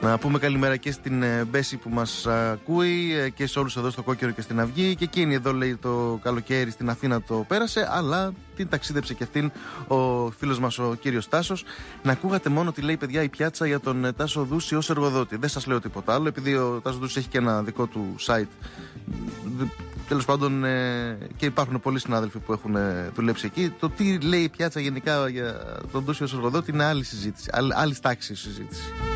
Να πούμε καλημέρα και στην Μπέση που μας ακούει και σε όλους εδώ στο Κόκκιρο και στην Αυγή. Και εκείνη εδώ λέει το καλοκαίρι στην Αθήνα το πέρασε, αλλά την ταξίδεψε και αυτήν ο φίλος μας ο κύριος Τάσος. Να ακούγατε μόνο τι λέει, παιδιά, η πιάτσα για τον Τάσο Δούση ως εργοδότη. Δεν σας λέω τίποτα άλλο, επειδή ο Τάσος Δούσης έχει και ένα δικό του site. Τέλος πάντων, και υπάρχουν πολλοί συνάδελφοι που έχουν δουλέψει εκεί. Το τι λέει η πιάτσα γενικά για τον Δούση ως εργοδότη είναι άλλη συζήτηση, άλλη τάξη συζήτηση.